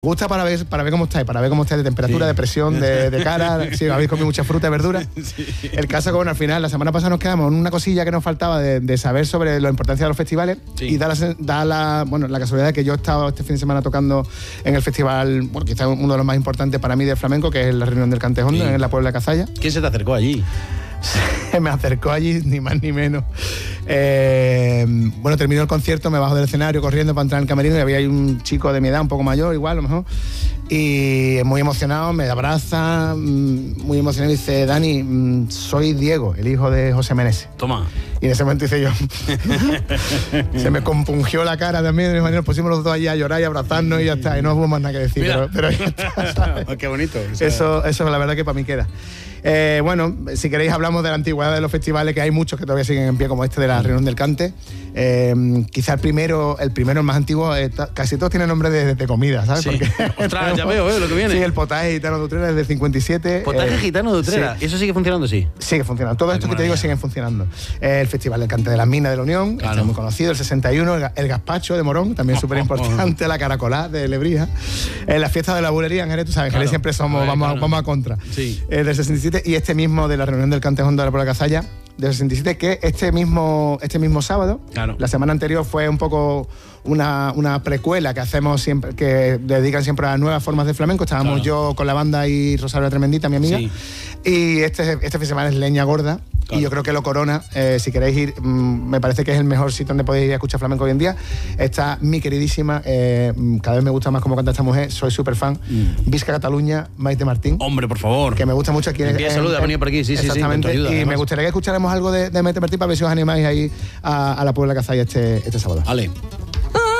gusta para ver cómo estáis de temperatura, de presión, de cara, si habéis comido mucha fruta y verdura. Sí. El caso que, bueno, al final, la semana pasada nos quedamos en una cosilla que nos faltaba de saber sobre la importancia de los festivales. Sí. Y da la casualidad de que yo he estado este fin de semana tocando en el festival, bueno, quizás uno de los más importantes para mí del flamenco, que es la Reunión del Cante Hondo, en la Puebla de Cazalla. ¿Quién se te acercó allí? Se me acercó allí, ni más ni menos. Bueno, terminó el concierto, me bajo del escenario corriendo para entrar en el camerino y había ahí un chico de mi edad, un poco mayor, igual, a lo mejor. Y muy emocionado, me abraza, muy emocionado y dice: Dani, soy Diego, el hijo de José Meneses. Toma. Y en ese momento hice yo. Se me compungió la cara también, de manera, pusimos los dos allí a llorar y a abrazarnos y ya está. Y no hubo más nada que decir, pero ya está, ¿sabes? Qué bonito. O sea... Eso la verdad que para mí queda. Bueno, si queréis hablamos de la antigüedad de los festivales, que hay muchos que todavía siguen en pie, como este de la Reunión del Cante. Quizá el primero, el más antiguo, casi todos tienen nombre de comida, ¿sabes? Sí. Porque, ostras, ya veo lo que viene. Sí, el potaje gitano de Utrera es del 57. Potaje gitano de Utrera, sí. ¿Y eso sigue funcionando? Sí. Sigue funcionando, todo esto que te digo siguen funcionando. El Festival del Cante de las Minas de la Unión, claro. Este es muy conocido, el 61, el Gazpacho de Morón, también súper importante, la Caracolá de Lebrija, la fiesta de la bulería en Jerez, tú sabes, en Jerez siempre somos, vamos a contra. Sí. Del 67, y este mismo de la Reunión del Cante Hondo de la Puebla de Cazalla, del 67, que este mismo sábado, claro. La semana anterior fue un poco una precuela que hacemos siempre, que dedican siempre a nuevas formas de flamenco. Estábamos yo con la banda y Rosario la Tremendita, mi amiga, sí. Y este fin de semana es Leña Gorda. Claro. Y yo creo que lo corona, si queréis ir, me parece que es el mejor sitio donde podéis ir a escuchar flamenco hoy en día. Está mi queridísima, cada vez me gusta más cómo canta esta mujer, soy súper fan, Visca Cataluña, Maite Martín. Hombre, por favor. Que me gusta mucho aquí. Salud, ha venido por aquí, sí, exactamente, sí. Exactamente, y me gustaría que escucháramos algo de Maite Martín para ver si os animáis ahí a la Puebla de Cazalla este sábado. Vale.